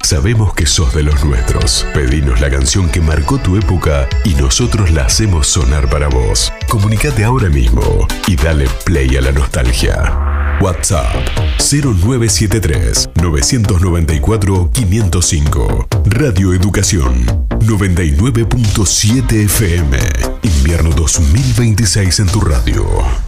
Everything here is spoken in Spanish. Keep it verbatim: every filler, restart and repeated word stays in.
Sabemos que sos de los nuestros. Pedinos la canción que marcó tu época y nosotros la hacemos sonar para vos. Comunicate ahora mismo y dale play a la nostalgia. WhatsApp cero nueve siete tres, nueve nueve cuatro, cinco cero cinco. Radio Educación noventa y nueve punto siete F M. Invierno dos mil veintiséis en tu radio.